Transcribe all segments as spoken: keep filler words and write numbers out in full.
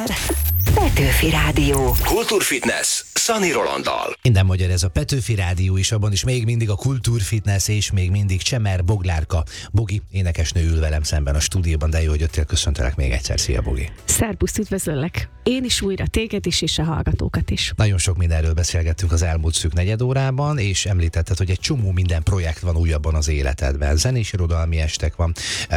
Petőfi Rádió. Kultúrfitness Szani Rolanddal. Minden magyar ez a Petőfi Rádió is, abban is még mindig a kultúrfitness és még mindig Csemer Boglárka. Bogi, énekesnő ül velem szemben a stúdióban, de jó, hogy jöttél, köszöntelek még egyszer. Szia, Bogi. Szerbusz, üdvözöllek. Én is újra téged is, és a hallgatókat is. Nagyon sok mindenről beszélgettünk az elmúlt szűk negyed órában, és említetted, hogy egy csomó minden projekt van újabban az életedben. Zenés irodalmi estek van,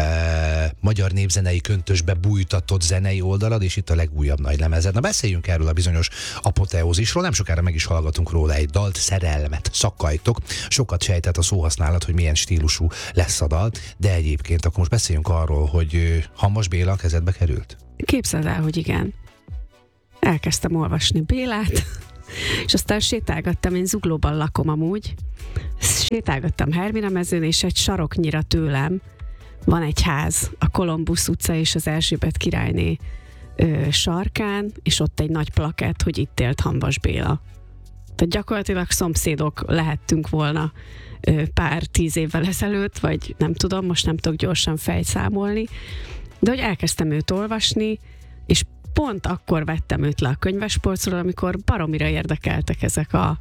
e, magyar népzenei köntösbe bújtatott zenei oldalad, és itt a legújabb nagy lemezed. Na, beszéljünk erről a bizonyos apoteózisról, nem sokára meg is hallgatunk róla egy dalt, Szerelmet szakkajtok. Sokat sejtett a szóhasználat, hogy milyen stílusú lesz a dal, de egyébként akkor most beszéljünk arról, hogy Hamvas Béla a kezedbe került. Képzeld el, hogy igen. Elkezdtem olvasni Bélát, és aztán sétálgattam, én Zuglóban lakom amúgy, sétálgattam Hermina mezőn, és egy saroknyira tőlem van egy ház, a Kolumbusz utca és az Erzsébet királyné ö, sarkán, és ott egy nagy plakett, hogy itt élt Hamvas Béla. Tehát gyakorlatilag szomszédok lehettünk volna ö, pár tíz évvel ezelőtt, vagy nem tudom, most nem tudok gyorsan fejszámolni, de hogy elkezdtem őt olvasni, és pont akkor vettem őt le a könyvespolcról, amikor baromira érdekeltek ezek a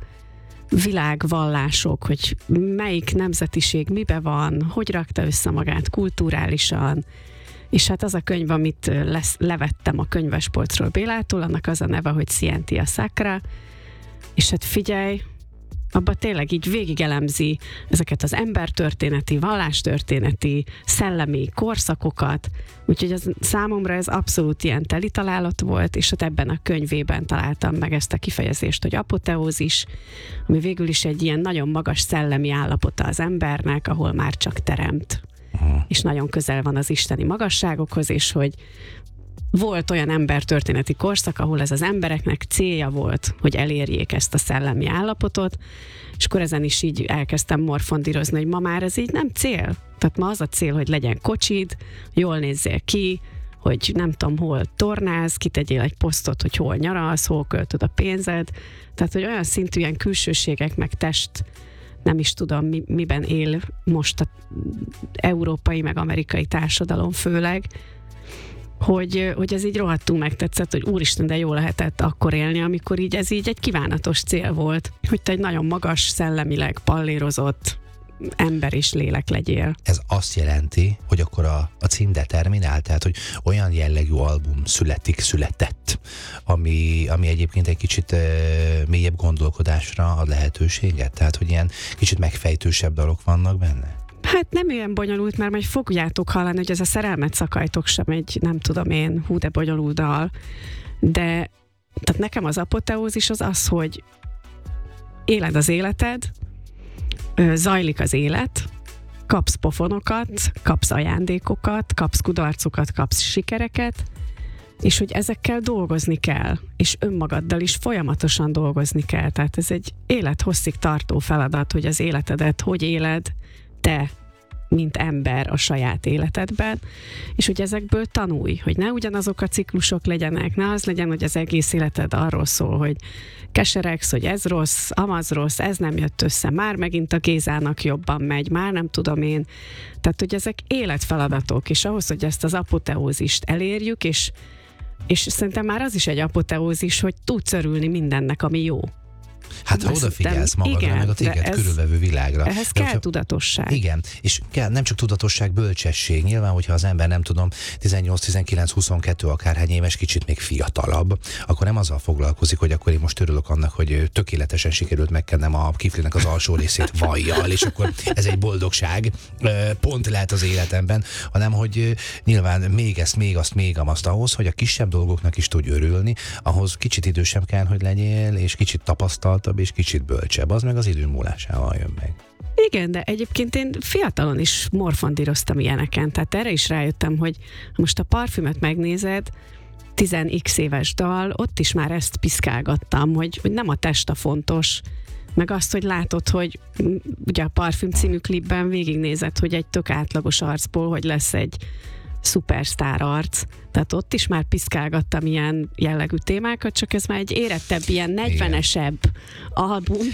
világvallások, hogy melyik nemzetiség mibe van, hogy rakta össze magát kulturálisan, és hát az a könyv, amit lesz, levettem a könyvespolcról Bélától, annak az a neve, hogy Scientia Sacra, és hát figyelj, abban tényleg így végigelemzi ezeket az embertörténeti, vallástörténeti, szellemi korszakokat, úgyhogy az, számomra ez abszolút ilyen teli találat volt, és hát ebben a könyvében találtam meg ezt a kifejezést, hogy apoteózis, ami végül is egy ilyen nagyon magas szellemi állapota az embernek, ahol már csak teremt, és nagyon közel van az isteni magasságokhoz, és hogy volt olyan embertörténeti korszak, ahol ez az embereknek célja volt, hogy elérjék ezt a szellemi állapotot, és akkor ezen is így elkezdtem morfondírozni, hogy ma már ez így nem cél. Tehát ma az a cél, hogy legyen kocsid, jól nézzél ki, hogy nem tudom, hol tornáz, kitegyél egy posztot, hogy hol nyaralsz, hol költöd a pénzed. Tehát, hogy olyan szintű ilyen külsőségek, meg test, nem is tudom, mi, miben él most az európai, meg amerikai társadalom főleg, Hogy, hogy ez így rohadtul megtetszett, hogy úristen, de jó lehetett akkor élni, amikor így ez így egy kívánatos cél volt, hogy te egy nagyon magas, szellemileg pallérozott ember és lélek legyél. Ez azt jelenti, hogy akkor a, a cím determinál, tehát hogy olyan jellegű album születik, született, ami, ami egyébként egy kicsit e, mélyebb gondolkodásra ad lehetőséget, tehát hogy ilyen kicsit megfejtősebb dalok vannak benne? Hát nem olyan bonyolult, mert majd fogjátok hallani, hogy ez a Szerelmet szakkajtok sem egy, nem tudom én, hú de bonyolult dal, de tehát nekem az apoteózis az az, hogy éled az életed, zajlik az élet, kapsz pofonokat, kapsz ajándékokat, kapsz kudarcokat, kapsz sikereket, és hogy ezekkel dolgozni kell, és önmagaddal is folyamatosan dolgozni kell. Tehát ez egy élethosszig tartó feladat, hogy az életedet hogy éled, te, mint ember a saját életedben, és hogy ezekből tanulj, hogy ne ugyanazok a ciklusok legyenek, ne az legyen, hogy az egész életed arról szól, hogy keseregsz, hogy ez rossz, amaz rossz, ez nem jött össze, már megint a Gézának jobban megy, már nem tudom én. Tehát, hogy ezek életfeladatok, és ahhoz, hogy ezt az apoteózist elérjük, és, és szerintem már az is egy apoteózis, hogy tudsz örülni mindennek, ami jó. Hát ha odafigyelsz magadra, igen, meg a téged ez, körülvevő világra. Ehhez kell hogyha, tudatosság. Igen, és kell, nem csak tudatosság, bölcsesség. Nyilván, hogyha az ember nem tudom, tizennyolc, tizenkilenc, huszonkettő akárhány éves, kicsit még fiatalabb, akkor nem azzal foglalkozik, hogy akkor én most örülök annak, hogy tökéletesen sikerült megkennem a kiflinek az alsó részét vajjal, és akkor ez egy boldogság, pont lehet az életemben, hanem hogy nyilván még ezt, még azt, még azt ahhoz, hogy a kisebb dolgoknak is tudj örülni, ahhoz kicsit idősebb kell, hogy legyél, és kicsit tapasztaltabb, és kicsit bölcsebb, az meg az idő múlásával jön meg. Igen, de egyébként én fiatalon is morfondíroztam ilyeneken, tehát erre is rájöttem, hogy most a Parfümöt megnézed, tíz x éves dal, ott is már ezt piszkálgattam, hogy, hogy nem a test a fontos, meg azt, hogy látod, hogy ugye a Parfüm című klipben végignézed, hogy egy tök átlagos arcból, hogy lesz egy szupersztár arc, tehát ott is már piszkálgattam ilyen jellegű témákat, csak ez már egy érettebb, ilyen negyvenesebb album.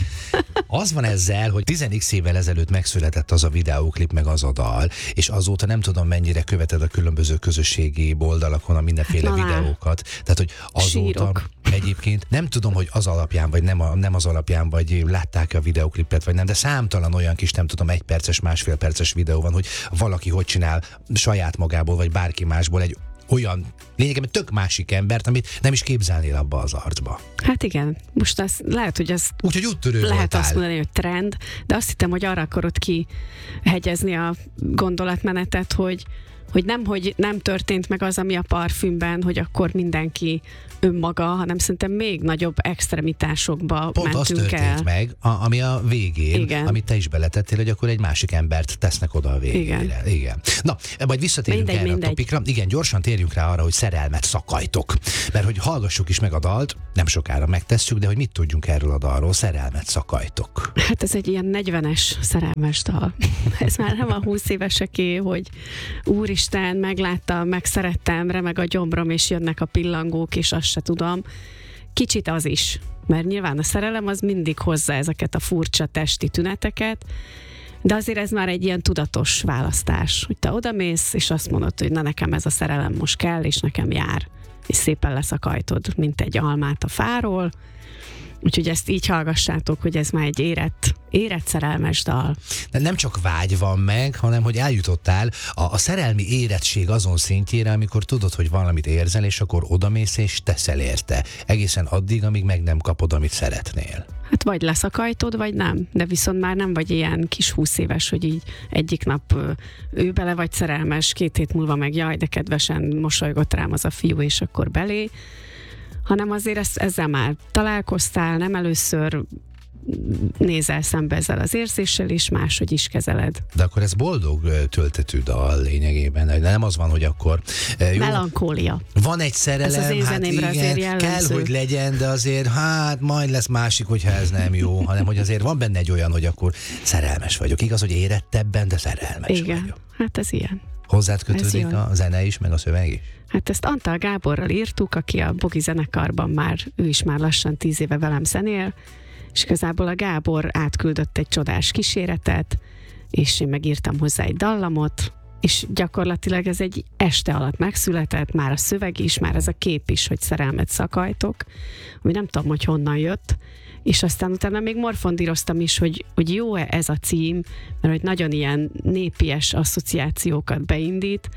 Az van ezzel, hogy tíz x évvel ezelőtt megszületett az a videóklip, meg az a dal, és azóta nem tudom mennyire követed a különböző közösségi oldalakon a mindenféle Na, videókat. Tehát, hogy azóta sírok. egyébként nem tudom, hogy az alapján, vagy nem, a, nem az alapján, vagy látták a videóklipet, vagy nem, de számtalan olyan kis, nem tudom, egy perces, másfél perces videó van, hogy valaki hogy csinál saját magából, vagy bárki másból egy olyan lényegében tök másik embert, amit nem is képzelnél abba az arcba. Hát igen, most az, lehet, hogy ez Úgyhogy úttörő lehet voltál. azt mondani, hogy trend, de azt hittem, hogy arra akarod kihegyezni a gondolatmenetet, hogy, hogy nem, hogy nem történt meg az, ami a parfümben, hogy akkor mindenki önmaga, hanem szerintem még nagyobb extremitásokba Pont az mentünk történt el. meg, a, ami a végén, Igen. amit te is beletettél, hogy akkor egy másik embert tesznek oda a végére. Igen. Igen. Na, majd visszatérünk Mindegy, erre mindegy. a topikra. Igen, gyorsan térjünk rá arra, hogy szerelmet szakajtok. Mert hogy hallgassuk is meg a dalt, nem sokára megtesszük, de hogy mit tudjunk erről a dalról, szerelmet szakajtok. Hát ez egy ilyen negyvenes szerelmes dal. Ez már nem a húsz éveseké, hogy úristen, megláttam, megszerettem, remeg a gyomrom, és jönnek a pillangók, és azt se tudom. Kicsit az is, mert nyilván a szerelem az mindig hozza ezeket a furcsa testi tüneteket, de azért ez már egy ilyen tudatos választás, hogy te odamész, és azt mondod, hogy na nekem ez a szerelem most kell, és nekem jár. És szépen leszakajtod, mint egy almát a fáról. Úgyhogy ezt így hallgassátok, hogy ez már egy érett, érett szerelmes dal. De nem csak vágy van meg, hanem hogy eljutottál a, a szerelmi érettség azon szintjére, amikor tudod, hogy valamit érzel, és akkor odamész és teszel érte. Egészen addig, amíg meg nem kapod, amit szeretnél. Hát vagy leszakajtod, vagy nem. De viszont már nem vagy ilyen kis húsz éves, hogy így egyik nap ö, ő bele vagy szerelmes, két hét múlva meg jaj, de kedvesen mosolygott rám az a fiú, és akkor belé. Hanem azért ezt, ezzel már találkoztál, nem először nézel szembe ezzel az érzéssel, és máshogy is kezeled. De akkor ez boldog ö, töltetű dal lényegében. De nem az van, hogy akkor... ö, Jó, Melankólia. van egy szerelem, Ez az én hát zenémre igen, azért jellemző. kell, hogy legyen, de azért hát majd lesz másik, hogyha ez nem jó, hanem hogy azért van benne egy olyan, hogy akkor szerelmes vagyok. Igaz, hogy érettebben, de szerelmes Igen, vagyok. hát ez ilyen. Hozzád Ez kötődik jön. a zene is, meg a szöveg is? Hát ezt Antal Gáborral írtuk, aki a Bogi zenekarban már, ő is már lassan tíz éve velem zenél, és igazából a Gábor átküldött egy csodás kíséretet, és én megírtam hozzá egy dallamot, és gyakorlatilag ez egy este alatt megszületett, már a szöveg is, már ez a kép is, hogy szerelmet szakajtok, ami nem tudom, hogy honnan jött, és aztán utána még morfondíroztam is, hogy, hogy jó-e ez a cím, mert hogy nagyon ilyen népies asszociációkat beindít,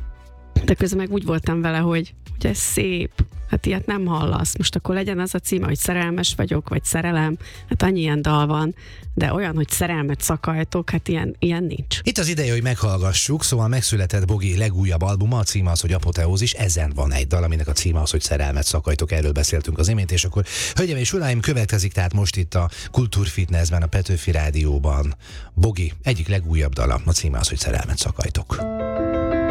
de közben meg úgy voltam vele, hogy, hogy ez szép, hát ilyet nem hallasz. Most akkor legyen az a címe, hogy szerelmes vagyok, vagy szerelem, hát annyi ilyen dal van, de olyan, hogy szerelmet szakajtok, hát ilyen, ilyen nincs. Itt az ideje, hogy meghallgassuk, szóval megszületett Bogi legújabb albuma, a címe az, hogy Apoteózis, ezen van egy dal, aminek a címe az, hogy szerelmet szakajtok, erről beszéltünk az imént, és akkor, hölgyeim és uraim, következik tehát most itt a Kultúrfitnessben, a Petőfi Rádióban Bogi egyik legújabb dala, a címe az, hogy szerelmet szakajtok.